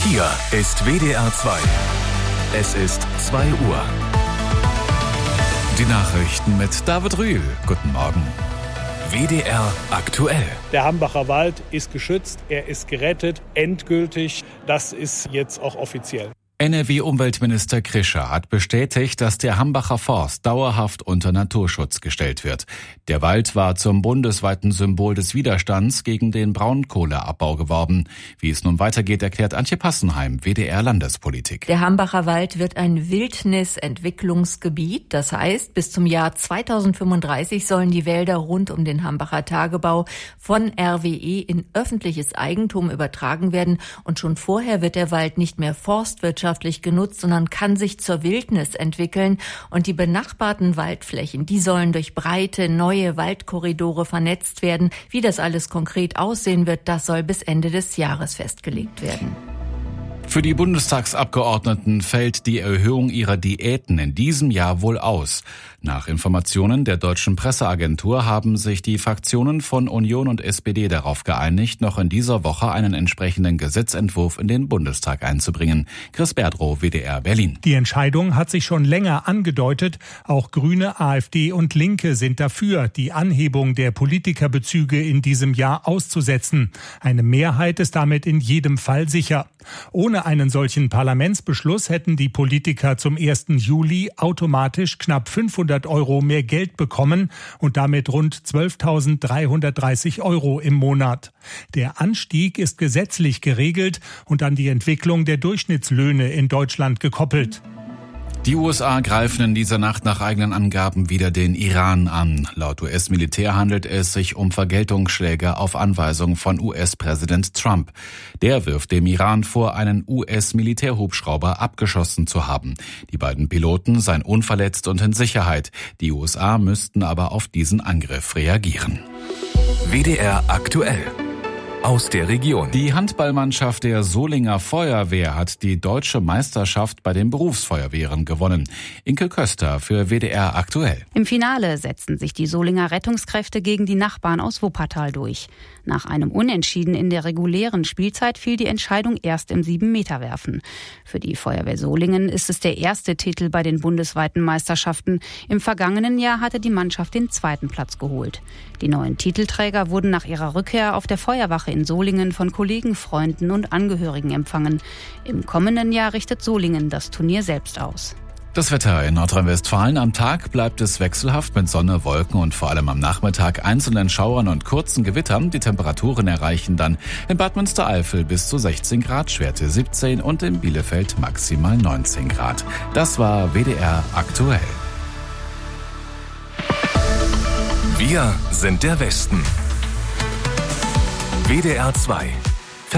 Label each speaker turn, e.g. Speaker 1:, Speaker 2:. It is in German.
Speaker 1: Hier ist WDR 2. Es ist 2 Uhr.
Speaker 2: Die Nachrichten mit David Rühl. Guten Morgen.
Speaker 1: WDR aktuell.
Speaker 3: Der Hambacher Wald ist geschützt, er ist gerettet, endgültig. Das ist jetzt auch offiziell.
Speaker 2: NRW-Umweltminister Krischer hat bestätigt, dass der Hambacher Forst dauerhaft unter Naturschutz gestellt wird. Der Wald war zum bundesweiten Symbol des Widerstands gegen den Braunkohleabbau geworden. Wie es nun weitergeht, erklärt Antje Passenheim, WDR Landespolitik.
Speaker 4: Der Hambacher Wald wird ein Wildnisentwicklungsgebiet. Das heißt, bis zum Jahr 2035 sollen die Wälder rund um den Hambacher Tagebau von RWE in öffentliches Eigentum übertragen werden. Und schon vorher wird der Wald nicht mehr forstwirtschaftlich genutzt, sondern kann sich zur Wildnis entwickeln. Und die benachbarten Waldflächen, die sollen durch breite, neue Waldkorridore vernetzt werden. Wie das alles konkret aussehen wird, das soll bis Ende des Jahres festgelegt werden.
Speaker 2: Für die Bundestagsabgeordneten fällt die Erhöhung ihrer Diäten in diesem Jahr wohl aus. Nach Informationen der Deutschen Presseagentur haben sich die Fraktionen von Union und SPD darauf geeinigt, noch in dieser Woche einen entsprechenden Gesetzentwurf in den Bundestag einzubringen. Chris Berdrow, WDR Berlin.
Speaker 5: Die Entscheidung hat sich schon länger angedeutet. Auch Grüne, AfD und Linke sind dafür, die Anhebung der Politikerbezüge in diesem Jahr auszusetzen. Eine Mehrheit ist damit in jedem Fall sicher. Ohne einen solchen Parlamentsbeschluss hätten die Politiker zum 1. Juli automatisch knapp 500 € mehr Geld bekommen und damit rund 12.330 € im Monat. Der Anstieg ist gesetzlich geregelt und an die Entwicklung der Durchschnittslöhne in Deutschland gekoppelt.
Speaker 2: Die USA greifen in dieser Nacht nach eigenen Angaben wieder den Iran an. Laut US-Militär handelt es sich um Vergeltungsschläge auf Anweisung von US-Präsident Trump. Der wirft dem Iran vor, einen US-Militärhubschrauber abgeschossen zu haben. Die beiden Piloten seien unverletzt und in Sicherheit. Die USA müssten aber auf diesen Angriff reagieren.
Speaker 1: WDR aktuell. Aus der Region.
Speaker 2: Die Handballmannschaft der Solinger Feuerwehr hat die deutsche Meisterschaft bei den Berufsfeuerwehren gewonnen. Inke Köster für WDR aktuell.
Speaker 6: Im Finale setzten sich die Solinger Rettungskräfte gegen die Nachbarn aus Wuppertal durch. Nach einem Unentschieden in der regulären Spielzeit fiel die Entscheidung erst im 7-Meter-Werfen. Für die Feuerwehr Solingen ist es der erste Titel bei den bundesweiten Meisterschaften. Im vergangenen Jahr hatte die Mannschaft den 2. Platz geholt. Die neuen Titelträger wurden nach ihrer Rückkehr auf der Feuerwache in Solingen von Kollegen, Freunden und Angehörigen empfangen. Im kommenden Jahr richtet Solingen das Turnier selbst aus.
Speaker 2: Das Wetter in Nordrhein-Westfalen. Am Tag bleibt es wechselhaft mit Sonne, Wolken und vor allem am Nachmittag einzelnen Schauern und kurzen Gewittern. Die Temperaturen erreichen dann in Bad Münstereifel bis zu 16 Grad, Schwerte 17 und in Bielefeld maximal 19 Grad. Das war WDR aktuell.
Speaker 1: Wir sind der Westen. WDR 2